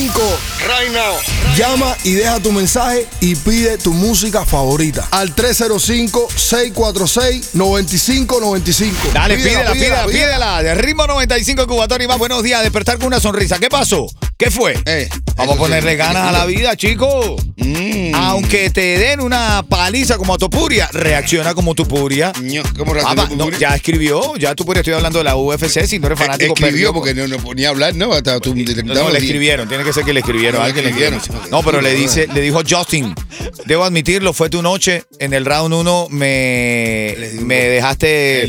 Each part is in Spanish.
305 right now. Llama y deja tu mensaje y pide tu música favorita al 305-646-9595. Dale, pídela. De Ritmo 95 Cubatón y más. Buenos días, despertar con una sonrisa. ¿Qué pasó? ¿Qué fue? Vamos a ponerle ganas a la vida, chicos. Aunque te den una paliza como a Topuria, reacciona como Topuria. ¿Cómo reacciona Topuria? Ya escribió, ya Topuria, estoy hablando de la UFC, si no eres fanático. Escribió porque no ponía a hablar, ¿no? Hasta tú, no, le escribieron, tiene que ser que le escribieron. Alguien le escribieron. No, pero le dijo Justin, debo admitirlo, fue tu noche, en el round 1 me dejaste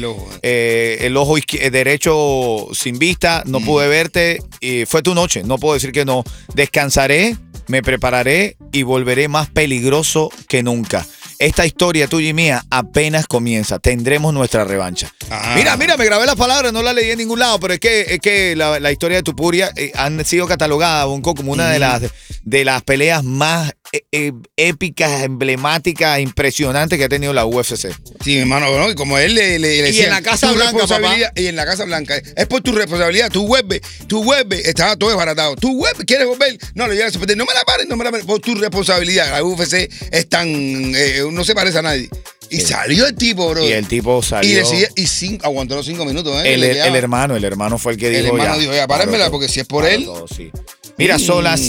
el ojo derecho sin vista, no pude verte, y fue tu noche, no puedo decir que no. Descansaré, me prepararé y volveré más peligroso que nunca. Esta historia tuya y mía apenas comienza. Tendremos nuestra revancha. Mira, me grabé las palabras, no las leí en ningún lado, pero es que la historia de Topuria han sido catalogadas, Bonco, como una de las peleas más épicas, emblemáticas, impresionantes que ha tenido la UFC. Sí, mi hermano, ¿no? Y como él le decía, y en la Casa Blanca, papá. Y en la Casa Blanca, es por tu responsabilidad, tú vuelves, estaba todo desbaratado. Tú vuelves, ¿quieres volver? No, lo llevas a perder, no me la pares, por tu responsabilidad. La UFC es tan, no se parece a nadie. Y salió el tipo, bro. Y el tipo salió. Y decía, aguantó los 5 minutos, El hermano fue el que dijo. El hermano dijo, páremela, porque si es por él. Todo, sí. Mira, son las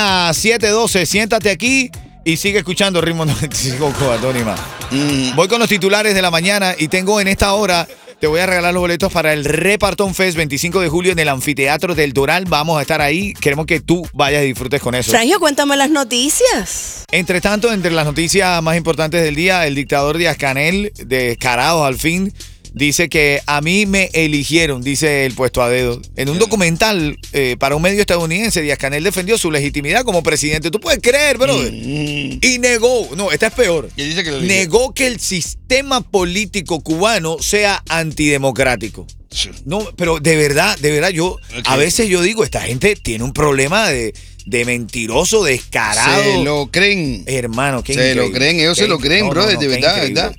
7:12. Siéntate aquí y sigue escuchando Ritmo 95 Cubatón y más. Voy con los titulares de la mañana y tengo en esta hora, te voy a regalar los boletos para el Repartón Fest 25 de julio en el Anfiteatro del Doral. Vamos a estar ahí. Queremos que tú vayas y disfrutes con eso. Sergio, cuéntame las noticias. Entre tanto, entre las noticias más importantes del día, el dictador Díaz-Canel, descarado al fin, dice que a mí me eligieron, dice el puesto a dedo. En un documental para un medio estadounidense, Díaz-Canel defendió su legitimidad como presidente. ¿Tú puedes creer, brother? Y negó, esta es peor, dice que negó que el sistema político cubano sea antidemocrático. No, pero de verdad, yo a veces yo digo, esta gente tiene un problema de mentiroso, descarado. Se lo creen. Hermano, qué se increíble. lo creen, ellos se lo creen, brother, de verdad.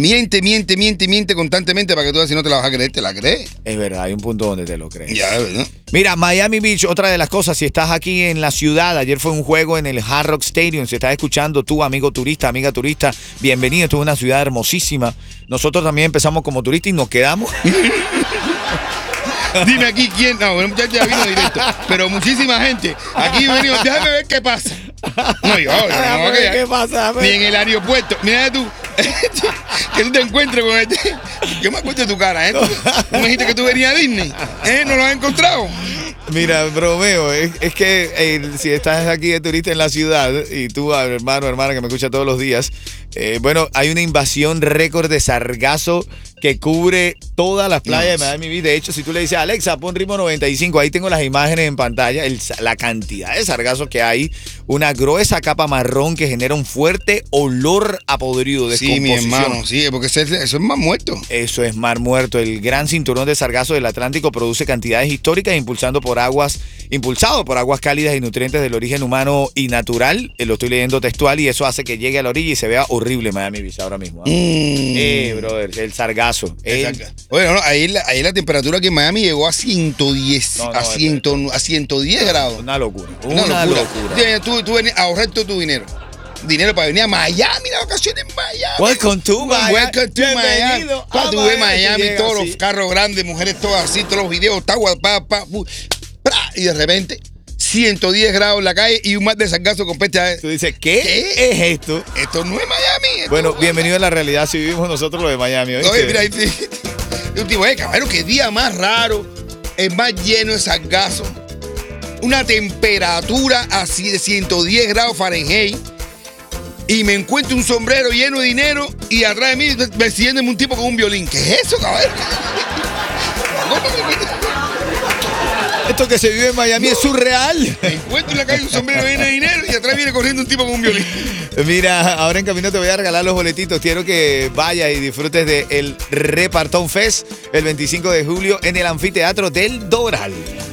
Miente constantemente para que tú, si no te la vas a creer, te la crees. Es verdad, hay un punto donde te lo crees. Ya, ¿verdad? Mira, Miami Beach, otra de las cosas, si estás aquí en la ciudad, ayer fue un juego en el Hard Rock Stadium, si estás escuchando tú, amigo turista, amiga turista, bienvenido, esto es una ciudad hermosísima. Nosotros también empezamos como turistas y nos quedamos. Dime aquí quién. No, el muchacho ya vino directo. Pero muchísima gente. Aquí venimos. Déjame ver qué pasa. No, ¿qué pasa? Ni en el aeropuerto. Mira tú. Que tú te encuentres con este. Yo me acuerdo de tu cara, ¿Tú me dijiste que tú venías a Disney? ¿No lo has encontrado? Mira, bromeo, es que si estás aquí de turista en la ciudad y tú, hermana que me escucha todos los días, hay una invasión récord de sargazo que cubre todas las playas de Miami Beach. De hecho, si tú le dices, Alexa, pon Ritmo 95, ahí tengo las imágenes en pantalla, la cantidad de sargazo que hay, una gruesa capa marrón que genera un fuerte olor a podrido, descomposición. Sí, mi hermano, sí, porque eso es mar muerto. Eso es mar muerto. El gran cinturón de sargazo del Atlántico produce cantidades históricas impulsado por aguas cálidas y nutrientes del origen humano y natural. Lo estoy leyendo textual y eso hace que llegue a la orilla y se vea horrible Miami Beach ahora mismo. Brother, el sargazo. Bueno, ahí la temperatura aquí en Miami llegó a 110, a 110 grados. Una locura. Tú venías a ahorrar todo tu dinero para venir a Miami, las vacaciones en Miami. Welcome to Miami. Cuando tú ves Miami, todos los carros grandes, mujeres todas así, todos los videos, y de repente 110 grados en la calle y un mar de sargazo con peste. Tú dices, ¿qué es esto? Esto no es Miami. Bueno, bienvenido a la realidad si vivimos nosotros lo de Miami. Oye, mira, un tipo, cabrón, qué día más raro, es más lleno de sargazo, una temperatura así de 110 grados Fahrenheit. Y me encuentro un sombrero lleno de dinero y atrás de mí persiguiéndome un tipo con un violín. ¿Qué es eso, cabrón? Esto que se vive en Miami es surreal. Me encuentro en la calle un sombrero lleno de dinero y atrás viene corriendo un tipo con un violín. Mira, ahora en camino te voy a regalar los boletitos. Quiero que vayas y disfrutes del Repartón Fest el 25 de julio en el Anfiteatro del Doral.